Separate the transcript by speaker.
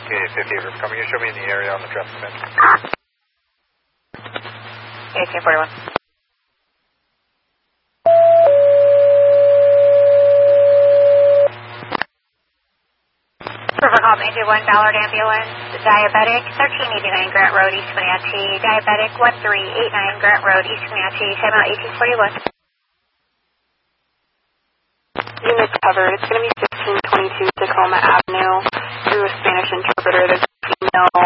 Speaker 1: Okay, 58 coming. You show me in the area on the traffic bench.
Speaker 2: 1841. River call Major 1 Ballard Ambulance, diabetic, 1389 Grant Road, East Wenatchee, diabetic, 1389 Grant Road, East Wenatchee, time out 1841.
Speaker 3: Unit covered. It's going to be 1522 Tacoma Avenue through a Spanish interpreter. There's a female